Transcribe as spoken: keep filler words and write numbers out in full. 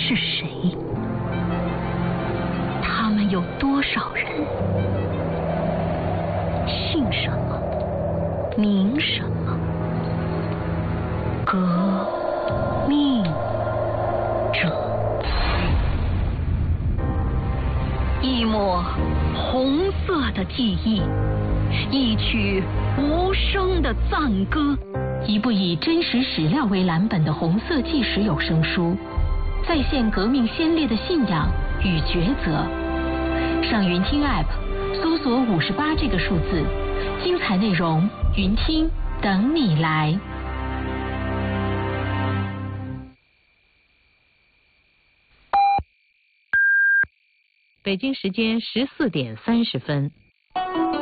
是谁？他们有多少人？姓什么？名什么？革命者。一抹红色的记忆，一曲无声的赞歌。 一部以真实史料为蓝本的红色纪实有声书，再现革命先烈的信仰与抉择。上云听 App 搜索五十八这个数字，精彩内容云听等你来。北京时间十四点三十分。